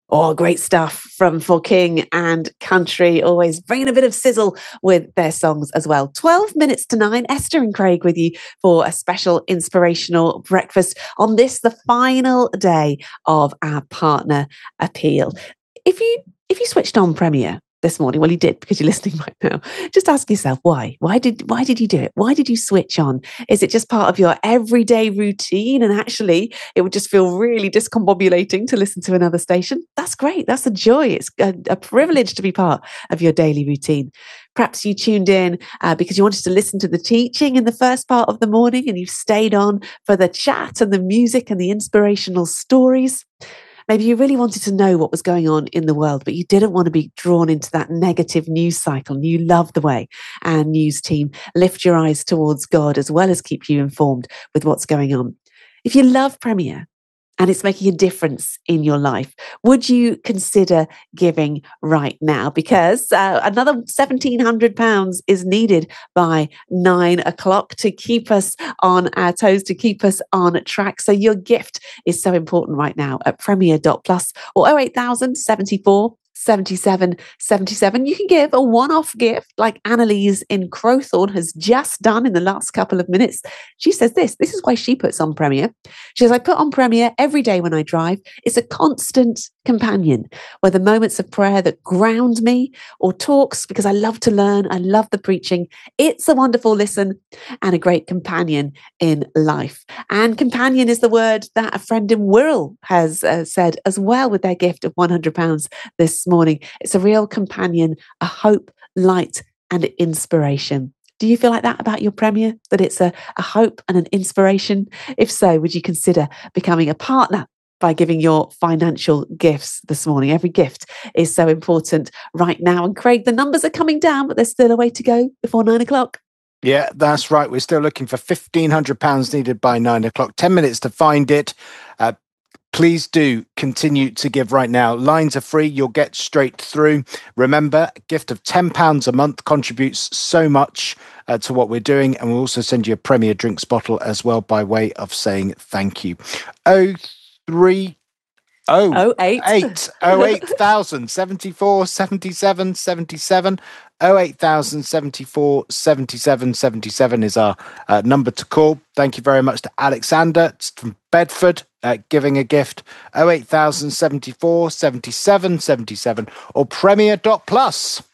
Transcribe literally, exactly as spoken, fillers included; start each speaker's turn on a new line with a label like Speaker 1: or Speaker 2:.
Speaker 1: Oh, great stuff from For King and Country, always bringing a bit of sizzle with their songs as well. twelve minutes to nine, Esther and Craig with you for a special inspirational breakfast on this, the final day of our partner appeal. If you if you switched on Premiere this morning, well, you did because you're listening right now. Just ask yourself why. Why did why did you do it? Why did you switch on? Is it just part of your everyday routine? And actually, it would just feel really discombobulating to listen to another station. That's great. That's a joy. It's a, a privilege to be part of your daily routine. Perhaps you tuned in uh, because you wanted to listen to the teaching in the first part of the morning, and you've stayed on for the chat and the music and the inspirational stories. Maybe you really wanted to know what was going on in the world, but you didn't want to be drawn into that negative news cycle. And you love the way our news team lift your eyes towards God as well as keep you informed with what's going on. If you love Premiere and it's making a difference in your life, would you consider giving right now? Because uh, another seventeen hundred pounds is needed by nine o'clock to keep us on our toes, to keep us on track. So your gift is so important right now at premier dot plus or oh eight thousand seventy-four seventy-seven seventy-seven. You can give a one-off gift like Annalise in Crowthorne has just done in the last couple of minutes. She says this, this is why she puts on Premiere. She says, I put on Premiere every day when I drive. It's a constant companion, whether moments of prayer that ground me or talks because I love to learn. I love the preaching. It's a wonderful listen and a great companion in life. And companion is the word that a friend in Wirral has uh, said as well with their gift of one hundred pounds this morning. It's a real companion, a hope, light, and inspiration. Do you feel like that about your Premiere? That it's a, a hope and an inspiration? If so, would you consider becoming a partner by giving your financial gifts this morning? Every gift is so important right now. And Craig, the numbers are coming down, but there's still a way to go before nine o'clock.
Speaker 2: Yeah, that's right. We're still looking for fifteen hundred pounds needed by nine o'clock. ten minutes to find it. Uh, Please do continue to give right now. Lines are free. You'll get straight through. Remember, a gift of ten pounds a month contributes so much uh, to what we're doing. And we'll also send you a Premier drinks bottle as well by way of saying thank you. Oh three oh
Speaker 1: oh eight
Speaker 2: eight oh eight thousand seventy-four seventy-seven seventy-seven oh eight thousand seventy-four seventy-seven seventy-seven is our uh, number to call. Thank you very much to Alexander from Bedford uh, giving a gift. oh eight thousand seventy-four seventy-seven seventy-seven or premier dot plus.